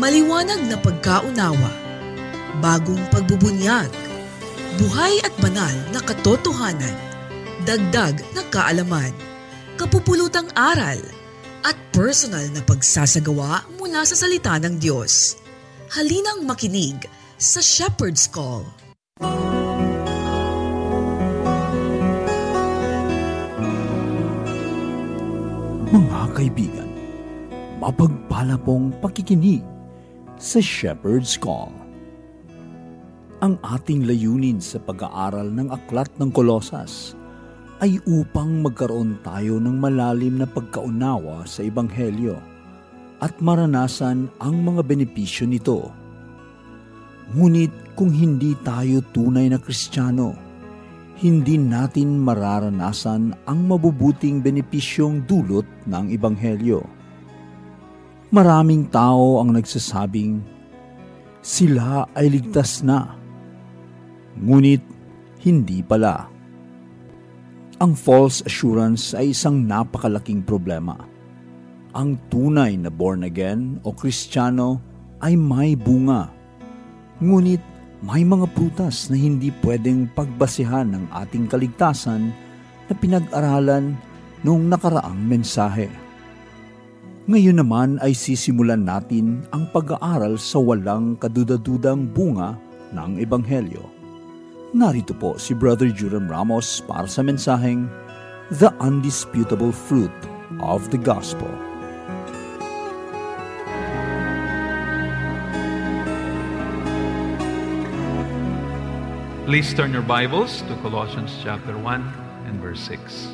Maliwanag na pagkaunawa, bagong pagbubunyag, buhay at banal na katotohanan, dagdag na kaalaman, kapupulutang aral, at personal na pagsasagawa mula sa salita ng Diyos. Halinang makinig sa Shepherd's Call. Mga kaibigan, mapagpala pong pakikinig sa Shepherd's Call. Ang ating layunin sa pag-aaral ng aklat ng Kolosas ay upang magkaroon tayo ng malalim na pagkaunawa sa Ebanghelyo at maranasan ang mga benepisyo nito. Ngunit kung hindi tayo tunay na Kristiyano, hindi natin mararanasan ang mabubuting benepisyong dulot ng Ebanghelyo. Maraming tao ang nagsasabing sila ay ligtas na, ngunit hindi pala. Ang false assurance ay isang napakalaking problema. Ang tunay na born again o Kristiyano ay may bunga, ngunit may mga prutas na hindi pwedeng pagbasihan ng ating kaligtasan na pinag-aralan noong nakaraang mensahe. Ngayon naman ay sisimulan natin ang pag-aaral sa walang kadudadudang bunga ng Ebanghelyo. Narito po si Brother Juram Ramos para sa mensaheng The Undisputable Fruit of the Gospel. Please turn your Bibles to Colossians chapter 1 and verse 6.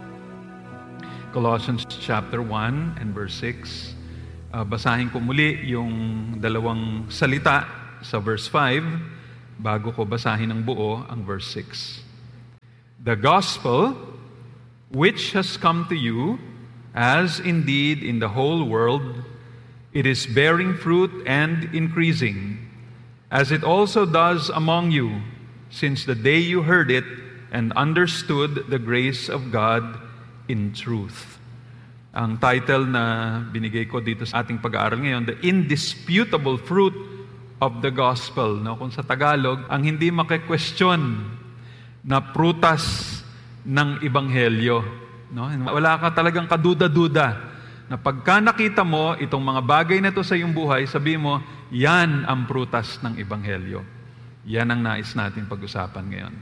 Colossians chapter 1 and verse 6. Basahin ko muli yung dalawang salita sa verse 5 bago ko basahin ng buo ang verse 6. The gospel which has come to you, as indeed in the whole world, it is bearing fruit and increasing, as it also does among you, since the day you heard it and understood the grace of God in truth. Ang title na binigay ko dito sa ating pag-aaral ngayon, The Indisputable Fruit of the Gospel. No? Kung sa Tagalog, ang hindi maki-question na prutas ng Ebanghelyo. No? Wala ka talagang kaduda-duda na pagka nakita mo itong mga bagay na ito sa iyong buhay, sabi mo, yan ang prutas ng Ebanghelyo. Yan ang nais natin pag-usapan ngayon.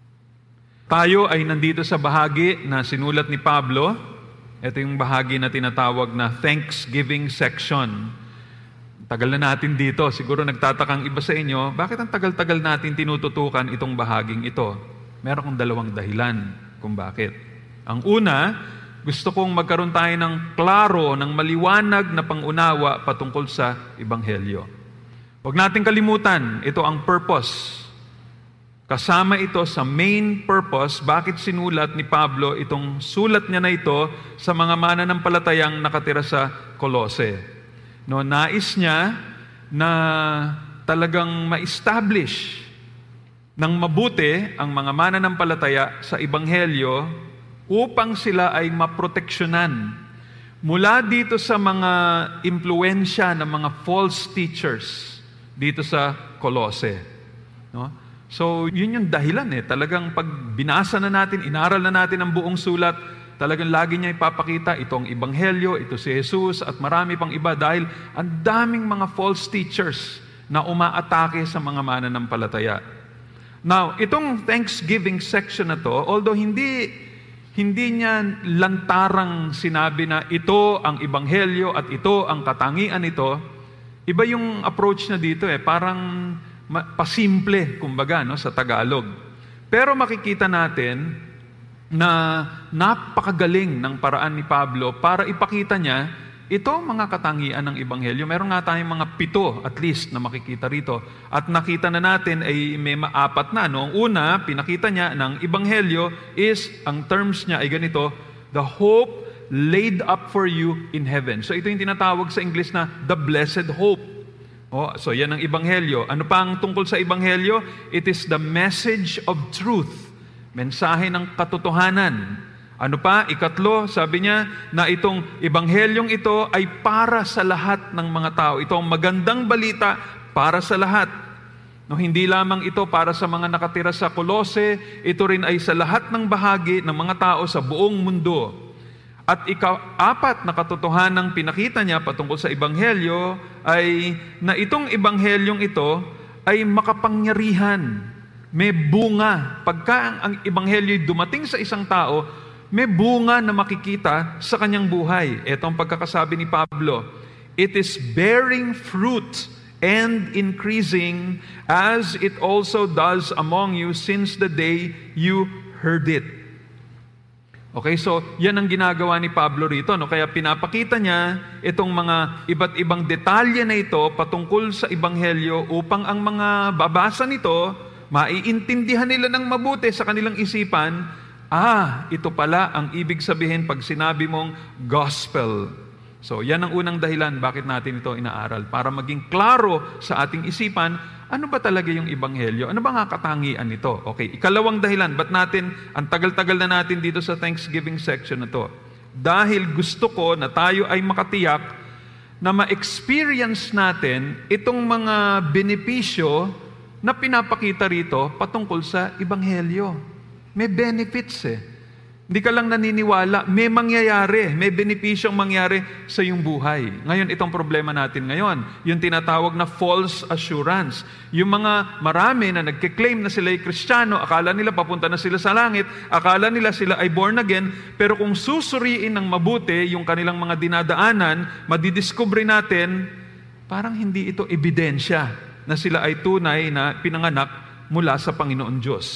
Tayo ay nandito sa bahagi na sinulat ni Pablo. Ito yung bahagi na tinatawag na Thanksgiving section. Tagal na natin dito. Siguro nagtatakang iba sa inyo, bakit ang tagal-tagal natin tinututukan itong bahaging ito? Meron kong dalawang dahilan kung bakit. Ang una, gusto kong magkaroon tayo ng klaro, ng maliwanag na pangunawa patungkol sa Ebanghelyo. Huwag natin kalimutan, ito ang purpose. Kasama ito sa main purpose, bakit sinulat ni Pablo itong sulat niya na ito sa mga mananampalatayang nakatira sa Colose. No, nais niya na talagang ma-establish ng mabuti ang mga mananampalataya sa Ebanghelyo upang sila ay maproteksyonan mula dito sa mga impluensya ng mga false teachers dito sa Colose. No? So, yun yung dahilan Talagang pag binasa na natin, inaral na natin ang buong sulat, talagang lagi niya ipapakita itong Ebanghelyo, ito si Jesus, at marami pang iba dahil ang daming mga false teachers na umaatake sa mga mananampalataya. Now, itong Thanksgiving section na to, although hindi niya lantarang sinabi na ito ang Ebanghelyo at ito ang katangian nito, iba yung approach na dito parang pasimple, kumbaga, no, sa Tagalog. Pero makikita natin na napakagaling ng paraan ni Pablo para ipakita niya ito mga katangian ng Ebanghelyo. Meron nga tayong mga 7 at least na makikita rito. At nakita na natin ay may 4 na. No? Ang una, pinakita niya ng Ebanghelyo is, ang terms niya ay ganito, the hope laid up for you in heaven. So ito yung tinatawag sa English na the blessed hope. So yan ang Ebanghelyo. Ano pa ang tungkol sa Ebanghelyo? It is the message of truth. Mensahe ng katotohanan. Ano pa? Ikatlo, sabi niya na itong ebanghelyong ito ay para sa lahat ng mga tao. Ito ang magandang balita para sa lahat. No, hindi lamang ito para sa mga nakatira sa Colose, ito rin ay sa lahat ng bahagi ng mga tao sa buong mundo. At ika-apat na katotohanang pinakita niya patungkol sa ebanghelyo ay na itong ebanghelyong ito ay makapangyarihan, may bunga. Pagka ang ebanghelyo dumating sa isang tao, may bunga na makikita sa kanyang buhay. Ito ang pagkakasabi ni Pablo, it is bearing fruit and increasing as it also does among you since the day you heard it. Okay, so yan ang ginagawa ni Pablo rito. No? Kaya pinapakita niya itong mga iba't ibang detalye na ito patungkol sa ebanghelyo upang ang mga babasa nito, maiintindihan nila ng mabuti sa kanilang isipan, ito pala ang ibig sabihin pag sinabi mong gospel. So, yan ang unang dahilan bakit natin ito inaaral. Para maging klaro sa ating isipan, ano ba talaga yung ebanghelyo? Ano ba nga katangian nito? Okay, ikalawang dahilan, ba't natin, ang tagal-tagal na natin dito sa Thanksgiving section na to? Dahil gusto ko na tayo ay makatiyak na ma-experience natin itong mga benepisyo na pinapakita rito patungkol sa ebanghelyo. May benefits Hindi ka lang naniniwala, may mangyayari, may benepisyong mangyari sa iyong buhay. Ngayon, itong problema natin ngayon, yung tinatawag na false assurance. Yung mga marami na nagkiklaim na sila ay Kristiyano, akala nila papunta na sila sa langit, akala nila sila ay born again, pero kung susuriin ng mabuti yung kanilang mga dinadaanan, madidiscover natin, parang hindi ito ebidensya na sila ay tunay na pinanganak mula sa Panginoon Diyos.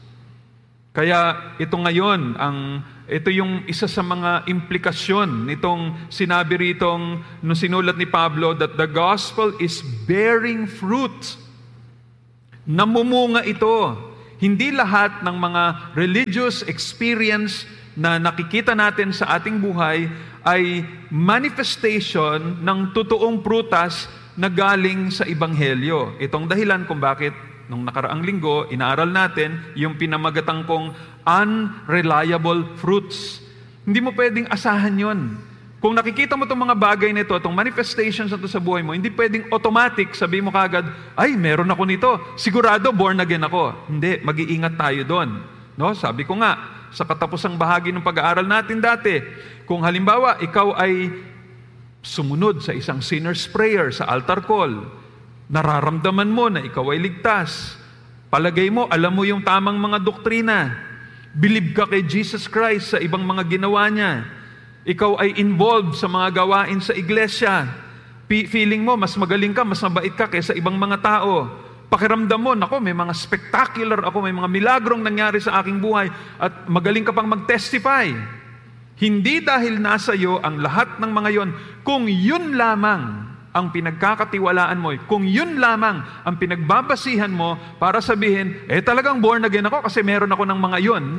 Kaya ito ngayon, ito yung isa sa mga implikasyon nitong sinabi ritong, nung sinulat ni Pablo, that the gospel is bearing fruit. Namumunga ito. Hindi lahat ng mga religious experience na nakikita natin sa ating buhay ay manifestation ng totoong prutas na galing sa ebanghelyo. Itong dahilan kung bakit nung nakaraang linggo, inaaral natin yung pinamagatang kong unreliable fruits. Hindi mo pwedeng asahan yon. Kung nakikita mo itong mga bagay nito, itong manifestations na ito sa buhay mo, hindi pwedeng automatic, sabi mo kagad, ay, meron ako nito. Sigurado, born again ako. Hindi, mag-iingat tayo doon. No? Sabi ko nga, sa katapusang bahagi ng pag-aaral natin dati, kung halimbawa, ikaw ay sumunod sa isang sinner's prayer sa altar call, nararamdaman mo na ikaw ay ligtas. Palagay mo, alam mo yung tamang mga doktrina. Believe ka kay Jesus Christ sa ibang mga ginawa niya. Ikaw ay involved sa mga gawain sa iglesia. Feeling mo, mas magaling ka, mas mabait ka kaysa ibang mga tao. Pakiramdam mo, nako, may mga spectacular ako, may mga milagrong nangyari sa aking buhay at magaling ka pang mag-testify. Hindi dahil nasa iyo ang lahat ng mga yon, kung yun lamang ang pinagkakatiwalaan mo, kung yun lamang ang pinagbabasihan mo para sabihin, talagang born again ako kasi meron ako ng mga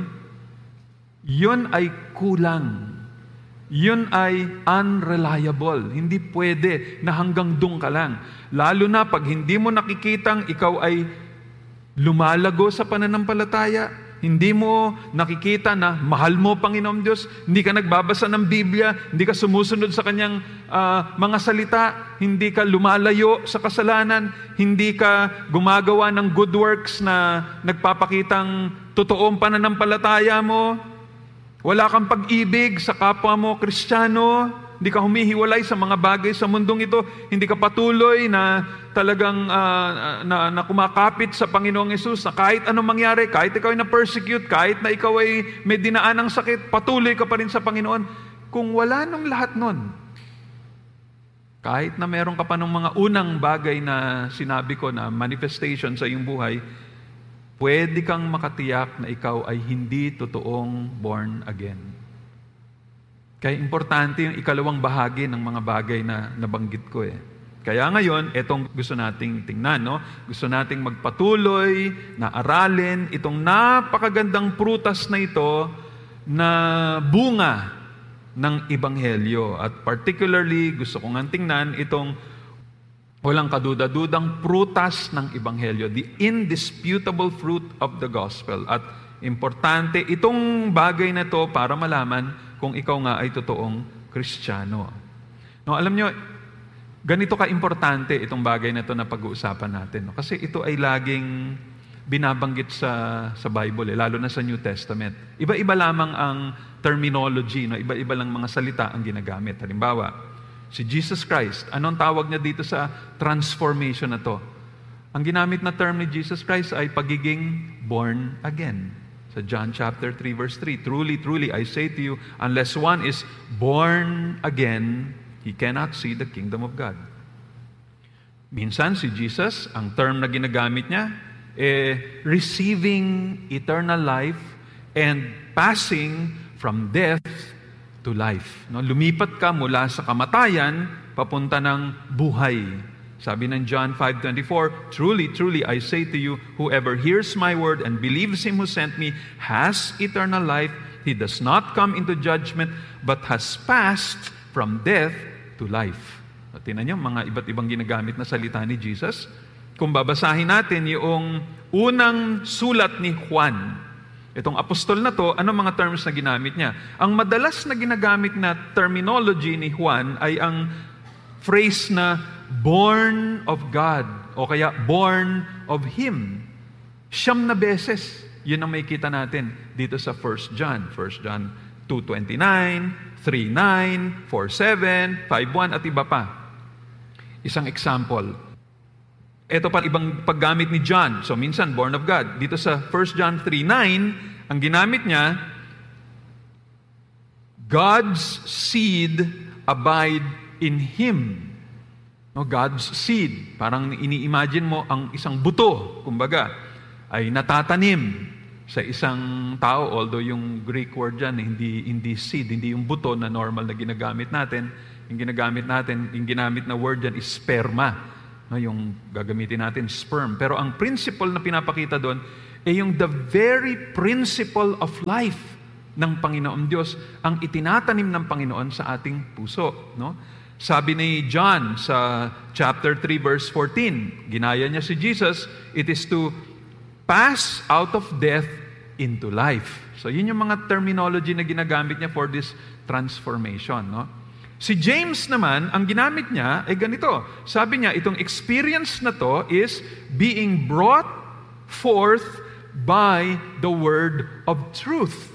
yun ay kulang. Yun ay unreliable. Hindi pwede na hanggang doon ka lang. Lalo na pag hindi mo nakikitang ikaw ay lumalago sa pananampalataya, hindi mo nakikita na mahal mo Panginoon Diyos, hindi ka nagbabasa ng Biblia, hindi ka sumusunod sa Kanyang mga salita, hindi ka lumalayo sa kasalanan, hindi ka gumagawa ng good works na nagpapakitang totoong pananampalataya mo, wala kang pag-ibig sa kapwa mo Kristiyano, hindi ka humihiwalay sa mga bagay sa mundong ito, hindi ka patuloy na talagang na kumakapit sa Panginoong Hesus, na kahit anong mangyari, kahit ikaw ay na-persecute, kahit na ikaw ay may dinaan ng sakit, patuloy ka pa rin sa Panginoon. Kung wala nung lahat nun, kahit na meron ka pa nung mga unang bagay na sinabi ko na manifestation sa iyong buhay, pwede kang makatiyak na ikaw ay hindi totoong born again. Kaya importante yung ikalawang bahagi ng mga bagay na nabanggit ko Kaya ngayon, etong gusto nating tingnan, no? Gusto nating magpatuloy na aralin itong napakagandang prutas na ito na bunga ng Ebanghelyo. At particularly, gusto kong tingnan itong walang kaduda-dudang prutas ng Ebanghelyo, the indisputable fruit of the gospel. At Importante itong bagay na to para malaman kung ikaw nga ay totoong Kristiyano. No, alam nyo, ganito ka-importante itong bagay na to na pag-uusapan natin. No? Kasi ito ay laging binabanggit sa Bible, lalo na sa New Testament. Iba-iba lamang ang terminology, no? Iba-iba lang mga salita ang ginagamit. Halimbawa, si Jesus Christ, anong tawag niya dito sa transformation na to? Ang ginamit na term ni Jesus Christ ay pagiging born again. Sa John chapter 3 verse 3, Truly, truly, I say to you, unless one is born again, he cannot see the kingdom of God. Minsan si Jesus, ang term na ginagamit niya, receiving eternal life and passing from death to life. No, lumipat ka mula sa kamatayan papunta ng buhay. Sabi ng John 5:24, Truly, truly, I say to you, whoever hears my word and believes him who sent me has eternal life. He does not come into judgment, but has passed from death to life. So, tingnan niyo, mga iba't ibang ginagamit na salita ni Jesus. Kung babasahin natin yung unang sulat ni Juan, itong apostol na to, ano mga terms na ginamit niya? Ang madalas na ginagamit na terminology ni Juan ay ang phrase na born of God o kaya born of Him. 9 beses. Yun ang makikita natin dito sa 1 John. 1 John 2:29, 3:9, 4:7, 5:1 at iba pa. Isang example. Ito pa ibang paggamit ni John. So minsan, born of God. Dito sa 1 John 3:9, ang ginamit niya, God's seed abide in Him. No, God's seed. Parang ini-imagine mo ang isang buto, kumbaga, ay natatanim sa isang tao. Although yung Greek word dyan, hindi seed, hindi yung buto na normal na ginagamit natin. Yung ginamit na word dyan is sperma. No, yung gagamitin natin, sperm. Pero ang principle na pinapakita doon ay yung the very principle of life ng Panginoon Diyos ang itinatanim ng Panginoon sa ating puso. No? Sabi ni John sa chapter 3 verse 14, ginaya niya si Jesus, it is to pass out of death into life. So yun yung mga terminology na ginagamit niya for this transformation. No? Si James naman, ang ginamit niya ay ganito. Sabi niya, itong experience na to is being brought forth by the word of truth.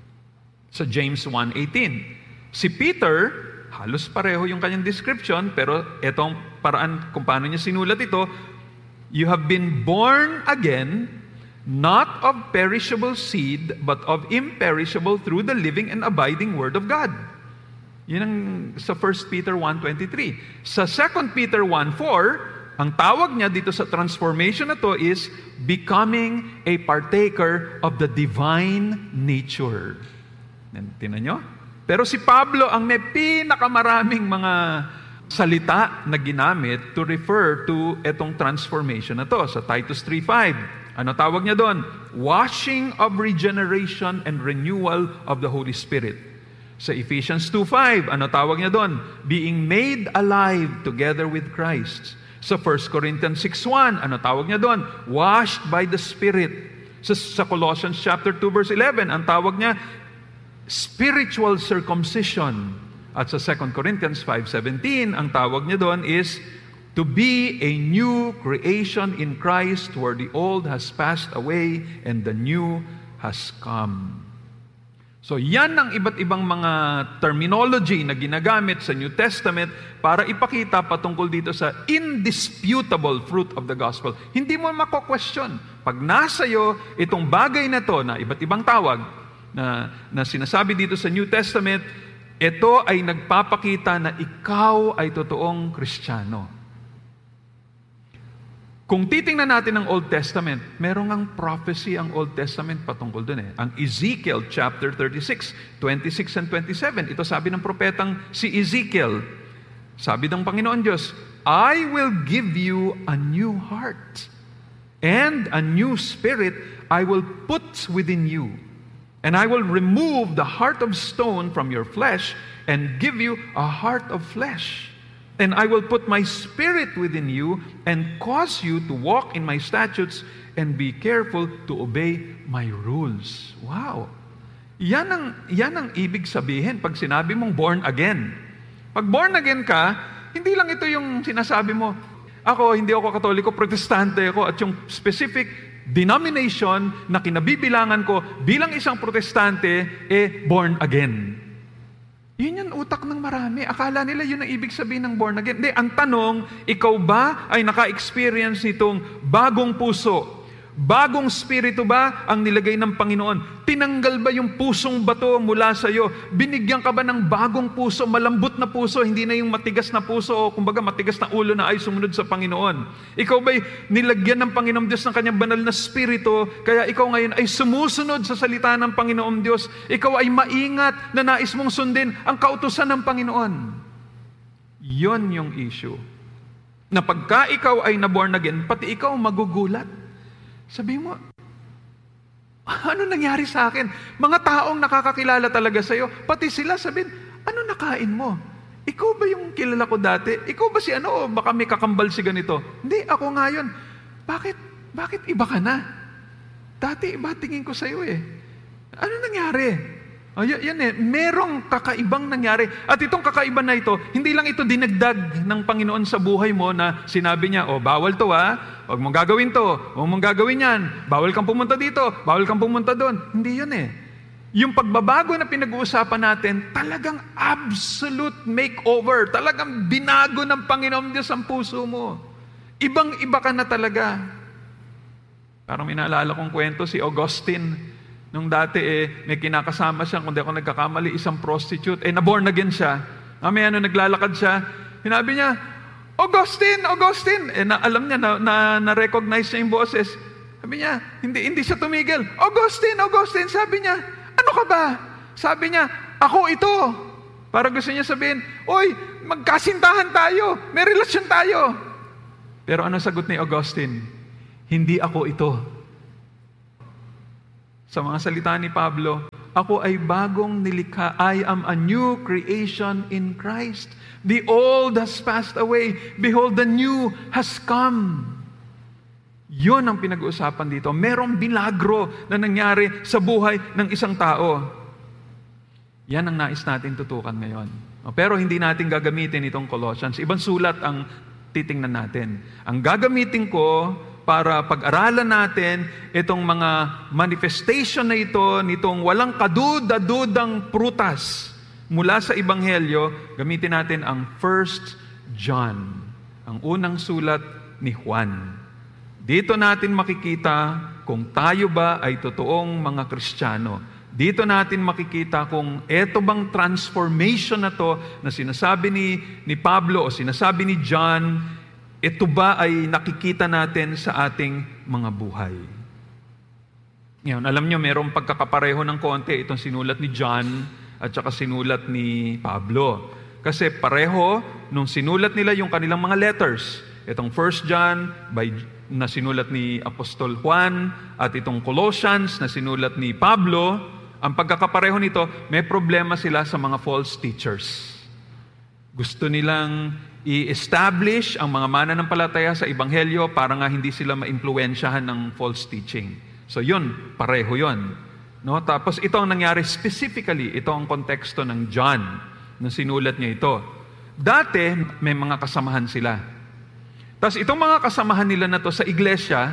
Sa James 1:18. Si Peter, halos pareho yung kanyang description, pero itong paraan kung paano niya sinulat ito, you have been born again, not of perishable seed, but of imperishable through the living and abiding Word of God. Yun ang sa 1 Peter 1:23. Sa 2 Peter 1:4, ang tawag niya dito sa transformation na to is becoming a partaker of the divine nature. Tingnan nyo? Pero si Pablo ang may pinakamaraming mga salita na ginamit to refer to etong transformation na to. Sa Titus 3:5, ano tawag niya doon? Washing of regeneration and renewal of the Holy Spirit. Sa Ephesians 2:5, ano tawag niya doon? Being made alive together with Christ. Sa 1 Corinthians 6:1, ano tawag niya doon? Washed by the Spirit. Sa Colossians chapter 2 verse 11, ang tawag niya spiritual circumcision. At sa 2 Corinthians 5:17, ang tawag niya doon is to be a new creation in Christ where the old has passed away and the new has come. So yan ang iba't ibang mga terminology na ginagamit sa New Testament para ipakita patungkol dito sa indisputable fruit of the gospel. Hindi mo mako-question. Pag nasa iyo itong bagay na to na iba't ibang tawag, na sinasabi dito sa New Testament, ito ay nagpapakita na ikaw ay totoong Kristiyano. Kung titingnan natin ang Old Testament, merong ang prophecy ang Old Testament patungkol dun . Ang Ezekiel chapter 36, 26 and 27, ito sabi ng propetang si Ezekiel, sabi ng Panginoon Diyos, I will give you a new heart and a new spirit I will put within you. And I will remove the heart of stone from your flesh and give you a heart of flesh. And I will put my spirit within you and cause you to walk in my statutes and be careful to obey my rules. Wow! Yan ang ibig sabihin pag sinabi mong born again. Pag born again ka, hindi lang ito yung sinasabi mo, hindi ako Katoliko, Protestante ako, at yung specific denomination na kinabibilangan ko bilang isang Protestante, born again. Yun yung utak ng marami. Akala nila yun ang ibig sabihin ng born again. Hindi, ang tanong, ikaw ba ay naka-experience nitong bagong puso? Bagong spirito ba ang nilagay ng Panginoon? Tinanggal ba yung pusong bato mula sa iyo? Binigyan ka ba ng bagong puso, malambot na puso, hindi na yung matigas na puso o kumbaga matigas na ulo na ay sumunod sa Panginoon? Ikaw ba'y nilagyan ng Panginoong Diyos ng kanyang banal na spirito, kaya ikaw ngayon ay sumusunod sa salita ng Panginoong Diyos? Ikaw ay maingat na nais mong sundin ang kautusan ng Panginoon. Yon yung issue. Na pagka ikaw ay na-born again, pati ikaw magugulat. Sabi mo, ano nangyari sa akin? Mga taong nakakakilala talaga sa'yo, pati sila sabihin, ano nakain mo? Ikaw ba yung kilala ko dati? Ikaw ba si ano? O baka may kakambal si ganito? Hindi, ako nga yun. Bakit iba ka na? Dati iba tingin ko sa'yo eh. Ano nangyari? Yan merong kakaibang nangyari. At itong kakaiba na ito, hindi lang ito dinagdag ng Panginoon sa buhay mo na sinabi niya, bawal to huwag mong gagawin to, huwag mong gagawin yan, bawal kang pumunta dito, bawal kang pumunta doon. Hindi yun Yung pagbabago na pinag-uusapan natin, talagang absolute makeover, talagang binago ng Panginoon Diyos ang puso mo. Ibang-iba ka na talaga. Parang minaalala kong kwento si Augustine. Nung dati may kinakasama siya, kung di ako nagkakamali, isang prostitute. Na-born again siya. Naglalakad siya. Hinabi niya, Augustine! Alam niya, na-recognize niya yung boses. Sabi niya, hindi siya tumigil. Augustine! Sabi niya, ano ka ba? Sabi niya, ako ito. Para gusto niya sabihin, magkasintahan tayo. May relasyon tayo. Pero ano sagot ni Augustine? Hindi ako ito. Sa mga salita ni Pablo, ako ay bagong nilikha. I am a new creation in Christ. The old has passed away. Behold, the new has come. Yun ang pinag-uusapan dito. Merong binagro na nangyari sa buhay ng isang tao. Yan ang nais natin tutukan ngayon. Pero hindi natin gagamitin itong Colossians. Ibang sulat ang titingnan natin. Ang gagamitin ko para pag-aralan natin itong mga manifestation na ito, nitong walang kaduda-dudang prutas mula sa Ebanghelyo, gamitin natin ang 1 John, ang unang sulat ni Juan. Dito natin makikita kung tayo ba ay totoong mga Kristiyano. Dito natin makikita kung eto bang transformation na to na sinasabi ni Pablo o sinasabi ni John, ito ba ay nakikita natin sa ating mga buhay? Ngayon, alam nyo, mayroong pagkakapareho ng konti itong sinulat ni John at saka sinulat ni Pablo. Kasi pareho, nung sinulat nila yung kanilang mga letters, itong 1 John na sinulat ni Apostol Juan at itong Colossians na sinulat ni Pablo, ang pagkakapareho nito, may problema sila sa mga false teachers. Gusto nilang i-establish ang mga mananampalataya sa Ebanghelyo para nga hindi sila ma-impluwensyahan ng false teaching. So yun, pareho yun. No? Tapos ito ang nangyari specifically, ito ang konteksto ng John na sinulat niya ito. Dati, may mga kasamahan sila. Tapos itong mga kasamahan nila na to sa iglesia,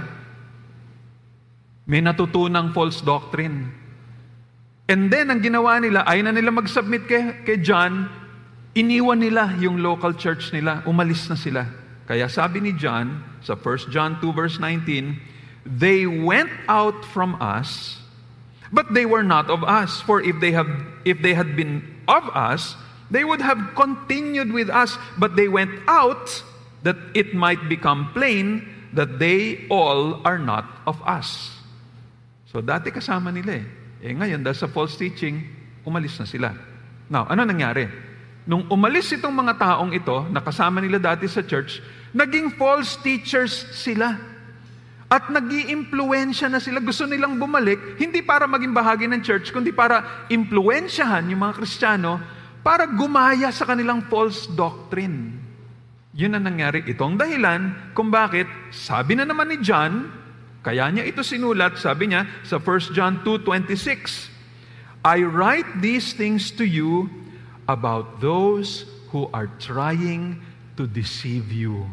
may natutunang false doctrine. And then, ang ginawa nila, ay na nila mag-submit kay John, iniwan nila yung local church nila, umalis na sila. Kaya sabi ni John, sa 1 John 2 verse 19, they went out from us, but they were not of us. For if they had been of us, they would have continued with us, but they went out that it might become plain that they all are not of us. So dati kasama nila ngayon, dahil sa false teaching, umalis na sila. Now, ano nangyari? Nung umalis itong mga taong ito, nakasama nila dati sa church, naging false teachers sila. At nag-i-impluwensya na sila. Gusto nilang bumalik, hindi para maging bahagi ng church, kundi para impluwensyahan yung mga Kristiyano para gumaya sa kanilang false doctrine. Yun ang nangyari. Itong dahilan kung bakit, sabi na naman ni John, kaya niya ito sinulat, sabi niya sa 1 John 2:26, I write these things to you about those who are trying to deceive you.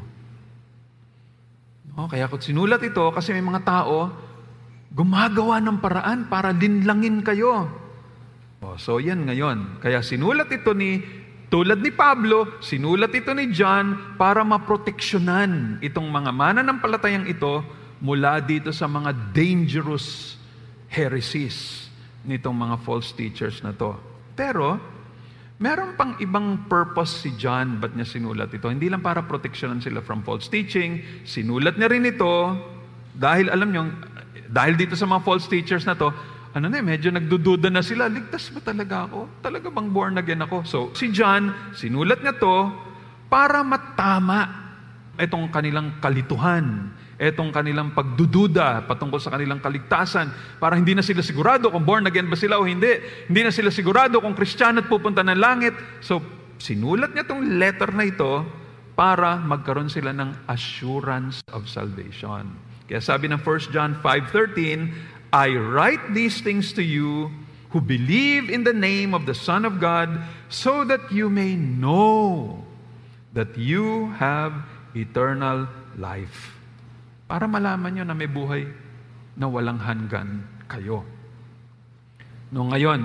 No, kaya ko sinulat ito kasi may mga tao gumagawa ng paraan para linlangin kayo. So yan ngayon. Kaya sinulat ito tulad ni Pablo, sinulat ito ni John para maproteksyonan itong mga mananampalatayang ito mula dito sa mga dangerous heresies nitong mga false teachers na to. Pero, meron pang ibang purpose si John ba't niya sinulat ito. Hindi lang para proteksyonan sila from false teaching. Sinulat niya rin ito dahil alam niyo, dahil dito sa mga false teachers na to, medyo nagdududa na sila, ligtas ba talaga ako? Talaga bang born again ako? So, si John, sinulat niya to para matama itong kanilang kalituhan, itong kanilang pagdududa patungkol sa kanilang kaligtasan, para hindi na sila sigurado kung born again ba sila o hindi. Hindi na sila sigurado kung Kristiyano at pupunta ng langit. So, sinulat niya itong letter na ito para magkaroon sila ng assurance of salvation. Kaya sabi ng 1 John 5:13, I write these things to you who believe in the name of the Son of God, so that you may know that you have eternal life. Para malaman nyo na may buhay na walang hanggan kayo. No, ngayon,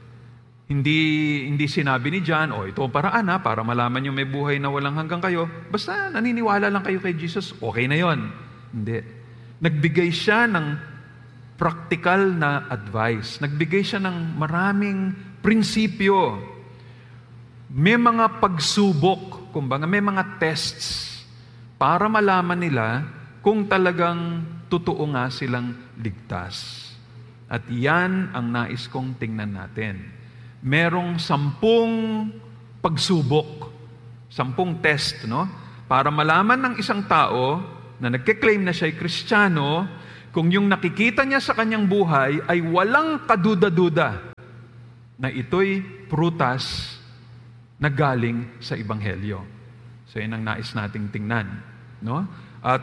hindi sinabi ni John, ito ang paraan para malaman nyo may buhay na walang hanggan kayo. Basta naniniwala lang kayo kay Jesus, okay na yon. Hindi. Nagbigay siya ng practical na advice. Nagbigay siya ng maraming prinsipyo. May mga pagsubok, kumbaga may mga tests para malaman nila kung talagang totoo nga silang ligtas. At yan ang nais kong tingnan natin. Merong 10 pagsubok, 10 test, no? Para malaman ng isang tao na nagke-claim na siya'y Kristiyano, kung yung nakikita niya sa kanyang buhay ay walang kaduda-duda na ito'y prutas na galing sa Ebanghelyo. So yan ang nais nating tingnan, no? At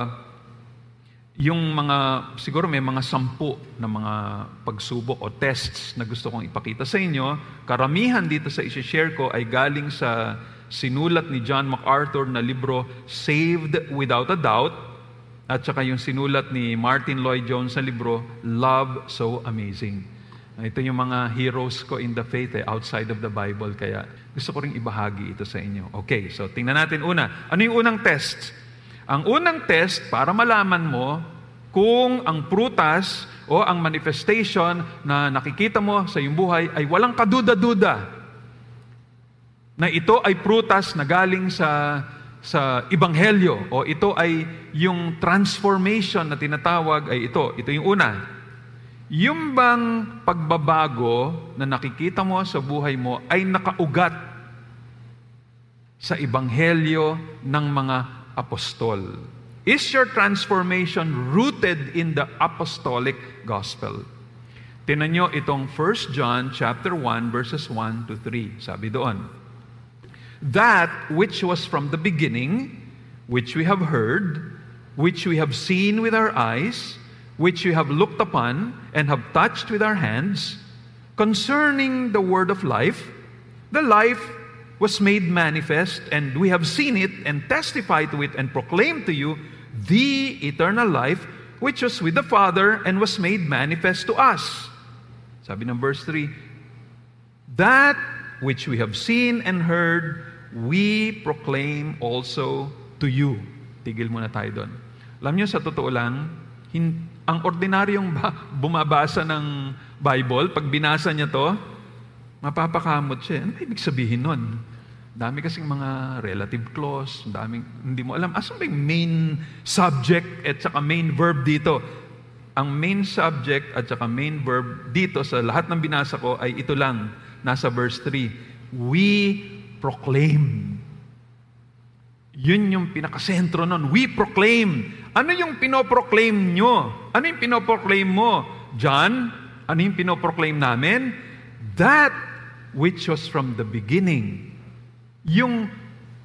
yung siguro may mga 10 na mga pagsubok o tests na gusto kong ipakita sa inyo. Karamihan dito sa isi-share ko ay galing sa sinulat ni John MacArthur na libro Saved Without a Doubt, at saka yung sinulat ni Martin Lloyd-Jones sa libro Love So Amazing. Ito yung mga heroes ko in the faith outside of the Bible, kaya gusto ko rin ibahagi ito sa inyo. Okay, so tingnan natin una. Ano yung unang test? Ang unang test, para malaman mo kung ang prutas o ang manifestation na nakikita mo sa iyong buhay ay walang kaduda-duda na ito ay prutas na galing sa Ebanghelyo, o ito ay yung transformation na tinatawag ay ito. Ito yung una. Yung bang pagbabago na nakikita mo sa buhay mo ay nakaugat sa Ebanghelyo ng mga apostol? Is your transformation rooted in the apostolic gospel? Tingnan nyo itong 1 John chapter 1 verses 1 to 3. Sabi doon, that which was from the beginning, which we have heard, which we have seen with our eyes, which we have looked upon and have touched with our hands, concerning the word of life, the life was made manifest, and we have seen it and testified to it and proclaimed to you the eternal life which was with the Father and was made manifest to us. Sabi ng verse 3, that which we have seen and heard, we proclaim also to you. Tigil muna tayo doon. Alam niyo, sa totoo lang, ang ordinaryong bumabasa ng Bible, pag binasa niya to, mapapakamot siya. Ano ibig sabihin nun? Dami kasing mga relative clause, hindi mo alam. Asan ba yung main subject at saka main verb dito? Ang main subject at saka main verb dito sa lahat ng binasa ko ay ito lang, nasa verse 3. We proclaim. Yun yung pinakasentro nun. We proclaim. Ano yung pinoproclaim nyo? Ano yung pinoproclaim mo? John, ano yung pinoproclaim namin? That which was from the beginning. Yung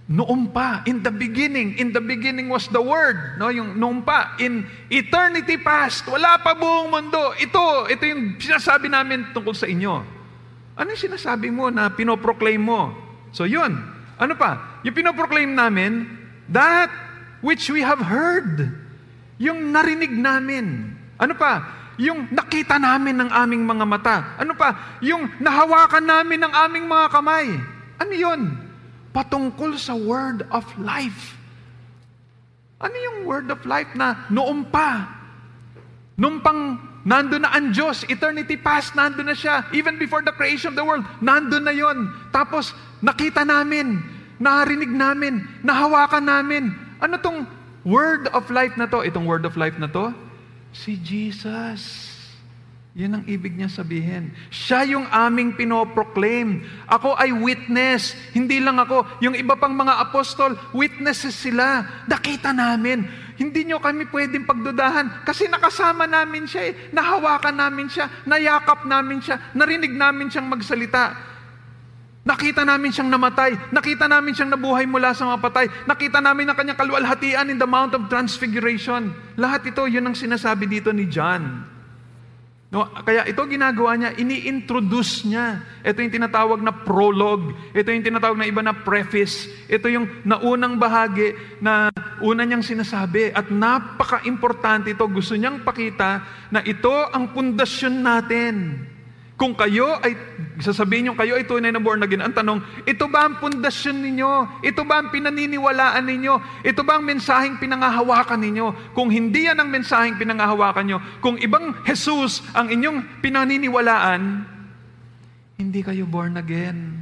Noon pa, in the beginning was the Word. No? Yung noon pa, in eternity past, wala pa buong mundo. Ito yung sinasabi namin tungkol sa inyo. Ano yung sinasabi mo na pinoproclaim mo? So yun. Ano pa? Yung pinoproclaim namin, that which we have heard. Yung narinig namin. Ano pa? Yung nakita namin ng aming mga mata. Ano pa? Yung nahawakan namin ng aming mga kamay. Ano yun? Patungkol sa word of life. Ano yung word of life na noon pa? Noong pang nandun na ang Diyos, eternity past, nandun na siya. Even before the creation of the world, nandun na yon. Tapos, nakita namin, narinig namin, nahawakan namin. Ano tong word of life na to? Itong word of life na to? Si Jesus. Yan ang ibig niya sabihin. Siya yung aming pinoproclaim. Ako ay witness. Hindi lang ako. Yung iba pang mga apostol, witnesses sila. Nakita namin. Hindi nyo kami pwedeng pagdudahan kasi nakasama namin siya eh. Nahawakan namin siya. Nayakap namin siya. Narinig namin siyang magsalita. Nakita namin siyang namatay. Nakita namin siyang nabuhay mula sa mga patay. Nakita namin ang kanyang kaluwalhatian in the Mount of Transfiguration. Lahat ito, yun ang sinasabi dito ni John. No, kaya ito ginagawa niya, ini-introduce niya. Ito yung tinatawag na prologue. Ito yung tinatawag na iba na preface. Ito yung naunang bahagi na una niyang sinasabi. At napaka-importante ito. Gusto niyang pakita na ito ang pundasyon natin. Kung kayo ay, sasabihin niyo, kayo ay tunay na born again. Ang tanong, ito ba ang pundasyon ninyo? Ito ba ang pinaniniwalaan ninyo? Ito ba ang mensaheng pinangahawakan ninyo? Kung hindi yan ang mensaheng pinangahawakan nyo, kung ibang Jesus ang inyong pinaniniwalaan, hindi kayo born again.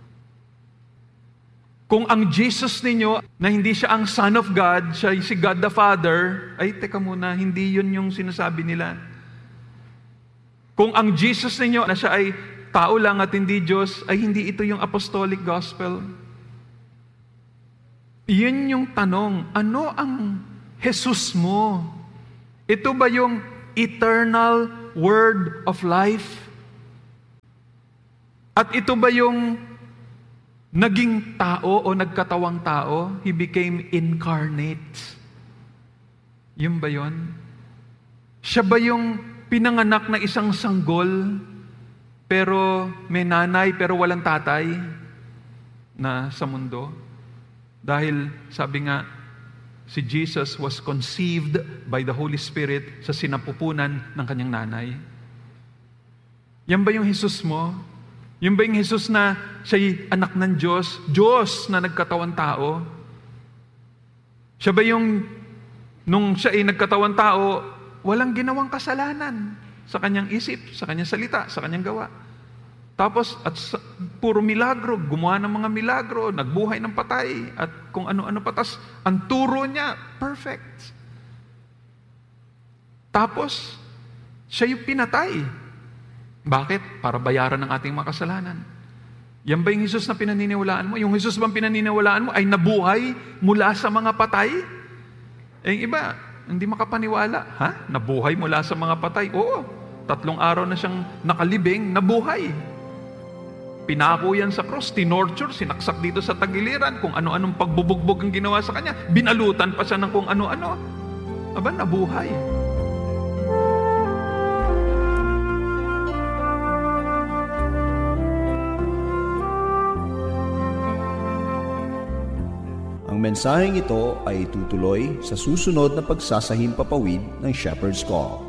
Kung ang Jesus ninyo, na hindi siya ang Son of God, siya si God the Father, ay teka muna, hindi yun yung sinasabi nila. Kung ang Jesus ninyo na siya ay tao lang at hindi Diyos, ay hindi ito yung apostolic gospel. Iyon yung tanong, ano ang Jesus mo? Ito ba yung eternal word of life? At ito ba yung naging tao o nagkatawang tao? He became incarnate. Yun ba yun? Siya ba yung pinanganak na isang sanggol, pero may nanay, pero walang tatay na sa mundo? Dahil sabi nga, si Jesus was conceived by the Holy Spirit sa sinapupunan ng kanyang nanay. Yan ba yung Jesus mo? Yan ba yung Jesus na siya'y anak ng Diyos? Diyos na nagkatawang tao? Siya ba yung, nung siya'y nagkatawang tao, walang ginawang kasalanan sa kanyang isip, sa kanyang salita, sa kanyang gawa. Tapos, puro milagro, gumawa ng mga milagro, nagbuhay ng patay, at kung ano-ano pa. Tapos, ang turo niya, perfect. Tapos, siya yung pinatay. Bakit? Para bayaran ng ating mga kasalanan. Yan ba yung Jesus na pinaniniwalaan mo? Yung Jesus bang pinaniniwalaan mo ay nabuhay mula sa mga patay? Eh, iba, hindi makapaniwala. Ha? Nabuhay mula sa mga patay? Oo. 3 araw na siyang nakalibing, nabuhay. Pinako yan sa cross, tinorture, sinaksak dito sa tagiliran, kung ano-anong pagbubugbog ang ginawa sa kanya. Binalutan pa siya ng kung ano-ano. Aba, nabuhay. Ang mensaheng ito ay tutuloy sa susunod na pagsasahimpapawid ng Shepherd's Call.